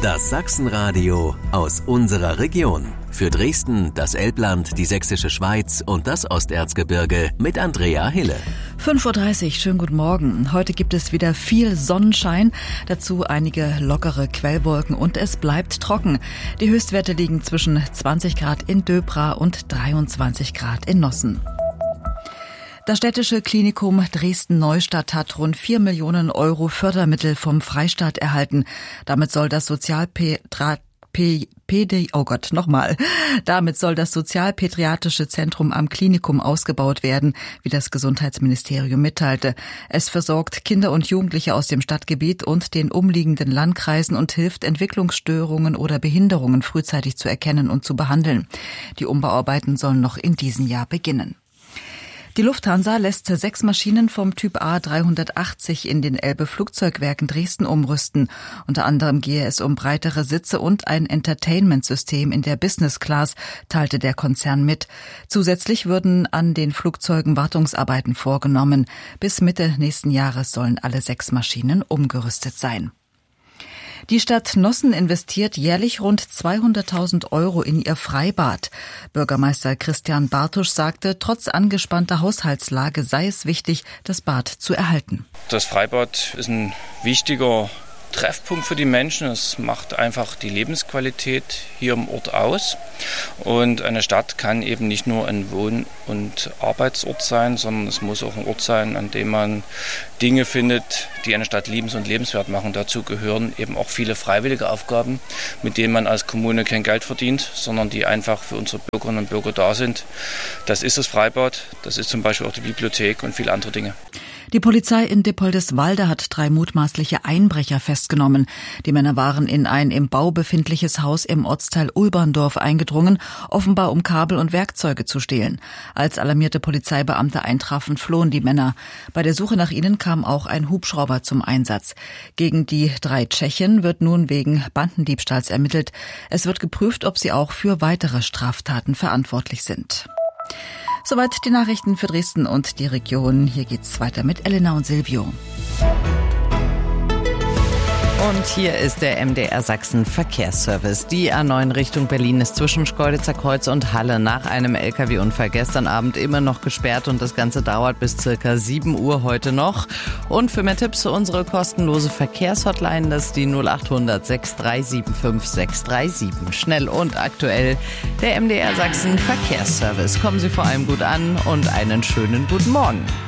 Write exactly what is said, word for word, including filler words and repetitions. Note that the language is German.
Das Sachsenradio aus unserer Region. Für Dresden, das Elbland, die Sächsische Schweiz und das Osterzgebirge mit Andrea Hille. fünf Uhr dreißig, schönen guten Morgen. Heute gibt es wieder viel Sonnenschein, dazu einige lockere Quellwolken und es bleibt trocken. Die Höchstwerte liegen zwischen zwanzig Grad in Döbra und dreiundzwanzig Grad in Nossen. Das städtische Klinikum Dresden-Neustadt hat rund vier Millionen Euro Fördermittel vom Freistaat erhalten. Damit soll das Sozialpädra P D, oh Gott, nochmal. Damit soll das Sozialpädiatrische Zentrum am Klinikum ausgebaut werden, wie das Gesundheitsministerium mitteilte. Es versorgt Kinder und Jugendliche aus dem Stadtgebiet und den umliegenden Landkreisen und hilft, Entwicklungsstörungen oder Behinderungen frühzeitig zu erkennen und zu behandeln. Die Umbauarbeiten sollen noch in diesem Jahr beginnen. Die Lufthansa lässt sechs Maschinen vom Typ A dreihundertachtzig in den Elbe-Flugzeugwerken Dresden umrüsten. Unter anderem gehe es um breitere Sitze und ein Entertainment-System in der Business Class, teilte der Konzern mit. Zusätzlich würden an den Flugzeugen Wartungsarbeiten vorgenommen. Bis Mitte nächsten Jahres sollen alle sechs Maschinen umgerüstet sein. Die Stadt Nossen investiert jährlich rund zweihunderttausend Euro in ihr Freibad. Bürgermeister Christian Bartusch sagte, trotz angespannter Haushaltslage sei es wichtig, das Bad zu erhalten. Das Freibad ist ein wichtiger Treffpunkt für die Menschen. Es macht einfach die Lebensqualität hier im Ort aus. Und eine Stadt kann eben nicht nur ein Wohn- und Arbeitsort sein, sondern es muss auch ein Ort sein, an dem man Dinge findet, die eine Stadt liebens- und lebenswert machen. Dazu gehören eben auch viele freiwillige Aufgaben, mit denen man als Kommune kein Geld verdient, sondern die einfach für unsere Bürgerinnen und Bürger da sind. Das ist das Freibad, das ist zum Beispiel auch die Bibliothek und viele andere Dinge. Die Polizei in Dippoldiswalde hat drei mutmaßliche Einbrecher festgenommen. Die Männer waren in ein im Bau befindliches Haus im Ortsteil Ulberndorf eingedrungen, offenbar um Kabel und Werkzeuge zu stehlen. Als alarmierte Polizeibeamte eintrafen, flohen die Männer. Bei der Suche nach ihnen kam auch ein Hubschrauber zum Einsatz. Gegen die drei Tschechen wird nun wegen Bandendiebstahls ermittelt. Es wird geprüft, ob sie auch für weitere Straftaten verantwortlich sind. Soweit die Nachrichten für Dresden und die Region. Hier geht's weiter mit Elena und Silvio. Und hier ist der M D R Sachsen Verkehrsservice. Die A neun Richtung Berlin ist zwischen Schkeuditzer Kreuz und Halle nach einem L K W-Unfall gestern Abend immer noch gesperrt und das Ganze dauert bis circa sieben Uhr heute noch. Und für mehr Tipps unsere kostenlose Verkehrshotline, das ist die null acht hundert sechs drei sieben fünf sechs drei sieben. Schnell und aktuell der M D R Sachsen Verkehrsservice. Kommen Sie vor allem gut an und einen schönen guten Morgen.